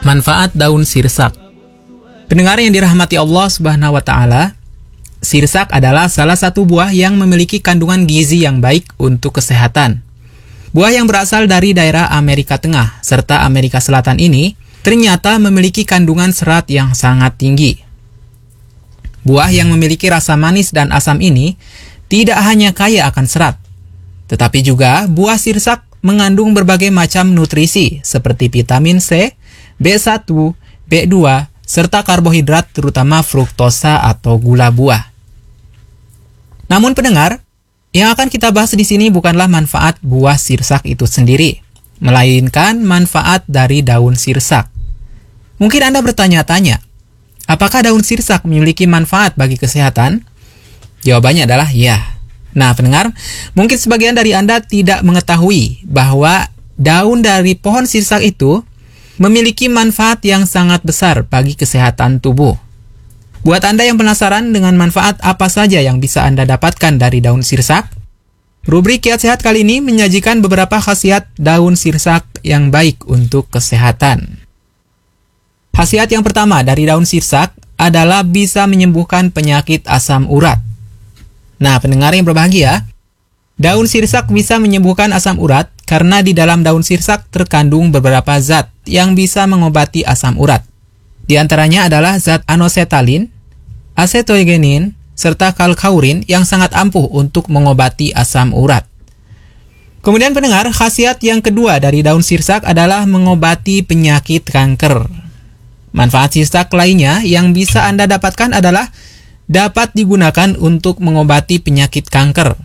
Manfaat daun sirsak. Pendengar yang dirahmati Allah Subhanahu wa taala, sirsak adalah salah satu buah yang memiliki kandungan gizi yang baik untuk kesehatan. Buah yang berasal dari daerah Amerika Tengah serta Amerika Selatan ini ternyata memiliki kandungan serat yang sangat tinggi. Buah yang memiliki rasa manis dan asam ini tidak hanya kaya akan serat, tetapi juga buah sirsak mengandung berbagai macam nutrisi seperti vitamin C, B1, B2, serta karbohidrat terutama fruktosa atau gula buah. Namun pendengar, yang akan kita bahas di sini bukanlah manfaat buah sirsak itu sendiri, melainkan manfaat dari daun sirsak. Mungkin Anda bertanya-tanya, apakah daun sirsak memiliki manfaat bagi kesehatan? Jawabannya adalah ya. Nah pendengar, mungkin sebagian dari Anda tidak mengetahui bahwa daun dari pohon sirsak itu memiliki manfaat yang sangat besar bagi kesehatan tubuh. Buat Anda yang penasaran dengan manfaat apa saja yang bisa Anda dapatkan dari daun sirsak, rubrik Kiat Sehat kali ini menyajikan beberapa khasiat daun sirsak yang baik untuk kesehatan. Khasiat yang pertama dari daun sirsak adalah bisa menyembuhkan penyakit asam urat. Nah, pendengar yang berbahagia, daun sirsak bisa menyembuhkan asam urat karena di dalam daun sirsak terkandung beberapa zat yang bisa mengobati asam urat. Di antaranya adalah zat anosetalin, acetogenin, serta kalkaurin yang sangat ampuh untuk mengobati asam urat. Kemudian pendengar, khasiat yang kedua dari daun sirsak adalah mengobati penyakit kanker. Manfaat sirsak lainnya yang bisa Anda dapatkan adalah dapat digunakan untuk mengobati penyakit kanker.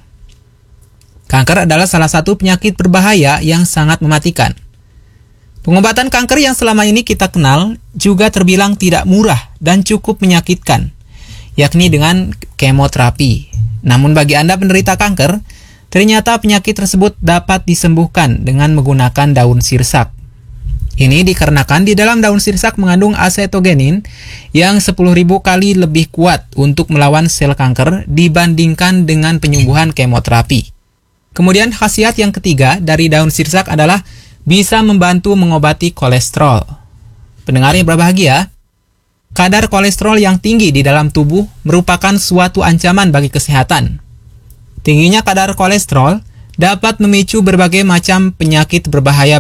Kanker adalah salah satu penyakit berbahaya yang sangat mematikan. Pengobatan kanker yang selama ini kita kenal juga terbilang tidak murah dan cukup menyakitkan, yakni dengan kemoterapi. Namun bagi Anda penderita kanker, ternyata penyakit tersebut dapat disembuhkan dengan menggunakan daun sirsak. Ini dikarenakan di dalam daun sirsak mengandung acetogenin yang 10.000 kali lebih kuat untuk melawan sel kanker dibandingkan dengan penyembuhan kemoterapi. Kemudian khasiat yang ketiga dari daun sirsak adalah bisa membantu mengobati kolesterol. Pendengar yang berbahagia, kadar kolesterol yang tinggi di dalam tubuh merupakan suatu ancaman bagi kesehatan. Tingginya kadar kolesterol dapat memicu berbagai macam penyakit berbahaya